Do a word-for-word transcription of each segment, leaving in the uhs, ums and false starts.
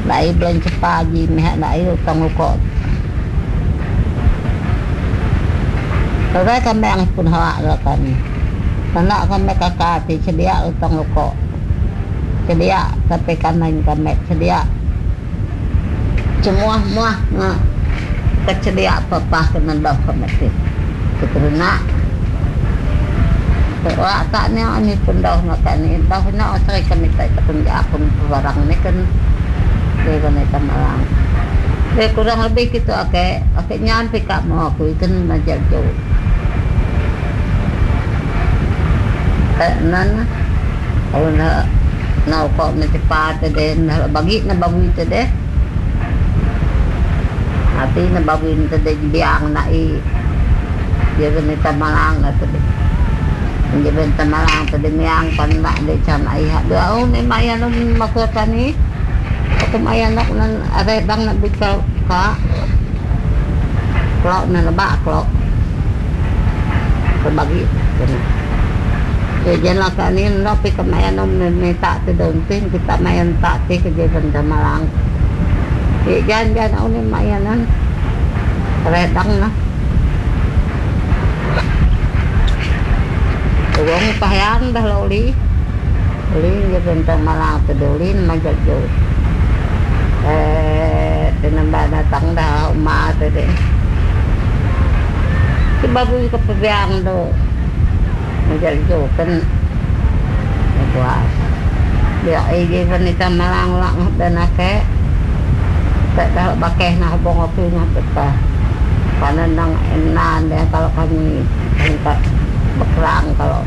Nai belanja pagi mihak nai utang ukok. Kalau kami ang pun hawak lah kami. Karena kami kakak ti sedia utang ukok. Sedia tapi kanan kami sedia. Semua muah ngah kesedia apa-apa kena dah kami ti. Kerana Wah tak ni ani pun dah makan ni. Dah nak asal kami tak kerja akun barang ni kan. Dia kan itu malang. Dia kurang lebih gitu akak. Akak nyan pikap mau aku kan majar jauh. Tak nan. Kalau nak nak kau mesti pat deh. Nak bagi nak babu itu deh. Hati nak babu itu deh biang nak i. Dia kan itu malang atau deh. Dia benta malang tadi miang pandak de chan ai ha dia oh ni mayan nak makan ni aku mayan nak nan are bang nak bikal ka klok nan ba klok berbagi jadi jangan kan ni nak pi kemayan nom ni tak tu dong tin kita mayan tak ti ke benta malang jadi jangan jangan oh ni mayan nan are bang na uang pahayang dah loli, loli dia bentang malang pedulin majak jauh. Eh, dengan datang dah umat tadi. Sebab itu kepebiang tu majak jauh kan, buat. Dia ini wanita malang lang dan akeh, tak dah pakai nak bong api nak betah. Karena nang enan dia kalau kami hendak berperang kalau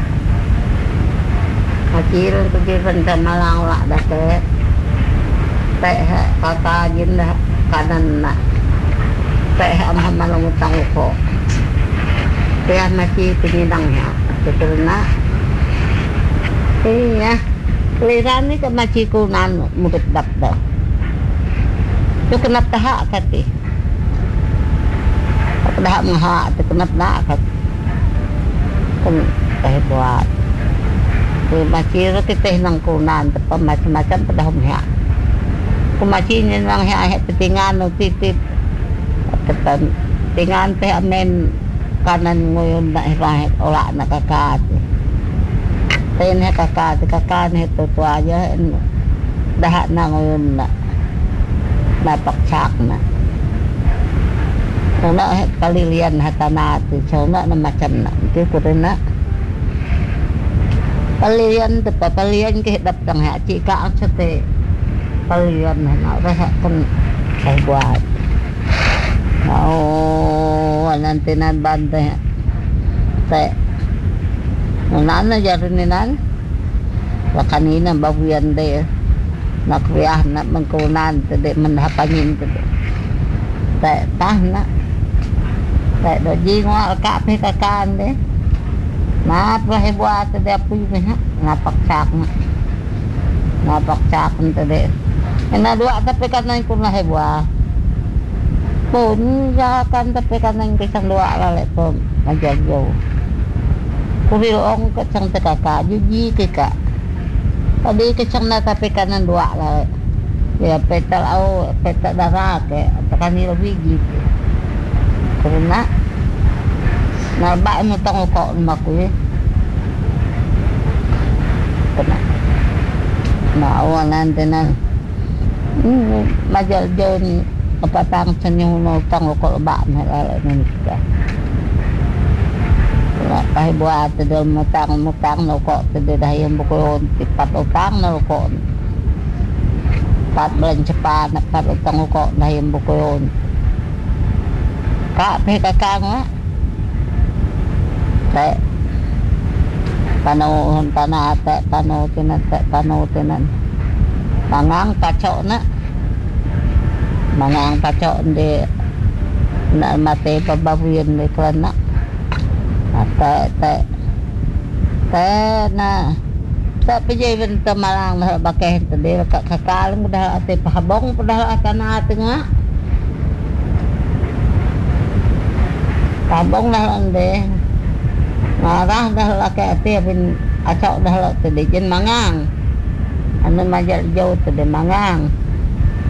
kecil pergi benda malang lah dah ke teh kakak jin dah kanan nak teh am malang utang uko teh masih penyidangnya kerana iya keliran ni ke masih kunan mudah dapat tu kenapa tahak kati dah menghak tu kenapa nak kati kan teh buat tu masih roti teh nang kunan tapi macam-macam pada homnya ku masih ni nang hak petingan titip ketan tingan teh amen kanan ngoyon nak rahat olah nak kakak teh ni kakak kakak ni tu tu aja dah nang ngoyon nak dapat cak nak nak kali lian hatana tu cuma nak macam nak itu kerana kalian tepat kalian ke datang hak cika sete kalian nak rehat kan saya buat oh nanti nan bantai teh nana jarin nan kanina babuyan deh nak riah nak mengkunan teh mendapanin teh teh tah nak tại đó gì ngoại cả phê cả can đấy mà phải qua từ đẹp quý vậy ha là bạc sạc là bạc sạc từ đấy na dua tapi kan nang kun lah buah pun ya kan tapi kan nang kisang dua lah le pun ajar jauh kuri ong kisang tekaka juji kika tadi kisang na tapi kan nang dua lah ya petal au petal darah ke tekan ni lebih gitu karena nabak mo tong ko makuy kena maawanan tenan majal jon kapatang sanyo no tong ko ba na la ni ka la kai buat del mutang mutang no ko te dahayam buko tipat utang no ko pat belan cepat nak pat utang ko dahayam buko kak pe kakang ah teh pano tanah teh pano tenan teh pano tenan mangang kacok nak mangang kacok de nak mate pababuyan de kelana teh teh teh na tak pergi benta malang lah pakai tadi kak kakal mudah ate pahabong mudah kana tengah tabong dah ande marah dah lah ke ati bin acok dah lah tadi jen mangang anu majal jauh tadi mangang